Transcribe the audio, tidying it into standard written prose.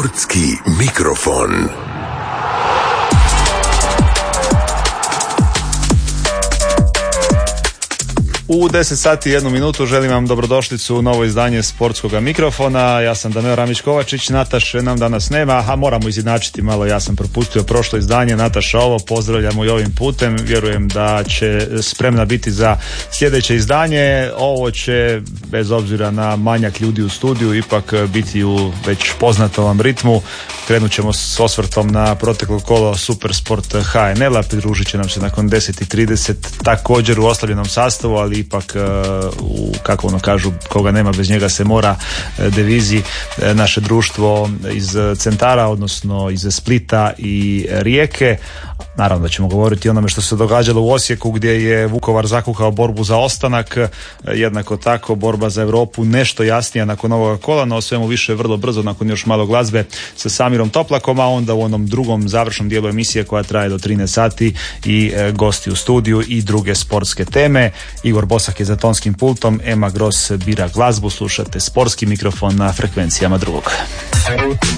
Sportski mikrofon. U 10 sati 1 minutu želim vam dobrodošlicu u novo izdanje Sportskog mikrofona. Ja sam Damir Ramić-Kovačić, Nataše nam danas nema, a moramo izjednačiti malo, ja sam propustio prošlo izdanje, Nataša ovo, pozdravljamo i ovim putem, vjerujem da će spremna biti za sljedeće izdanje. Ovo će, bez obzira na manjak ljudi u studiju, ipak biti u već poznatom vam ritmu. Krenut ćemo s osvrtom na proteklo kolo Supersport HNL-a, pridružit će nam se nakon 10:30 također u oslabljenom sastavu, ali ipak kako ono kažu, koga nema bez njega se mora, devizi naše društvo iz centara, odnosno iz Splita i Rijeke. Naravno da ćemo govoriti o onome što se događalo u Osijeku, gdje je Vukovar zakuhao borbu za ostanak, jednako tako borba za Europu nešto jasnija nakon ovoga kola, no o svemu više vrlo brzo nakon još malo glazbe sa Samirom Toplakom, a onda u onom drugom završnom dijelu emisije koja traje do 13 sati i gosti u studiju i druge sportske teme. Igor Bosak je za tonskim pultom, Ema Gros bira glazbu, slušate Sportski mikrofon na frekvencijama drugog.